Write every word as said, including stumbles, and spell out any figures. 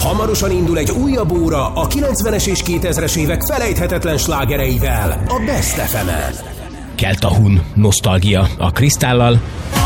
Hamarosan indul egy újabb óra a kilencvenes és kétezres évek felejthetetlen slágereivel a Best ef emen. Keltahun, nosztalgia a Kristállal.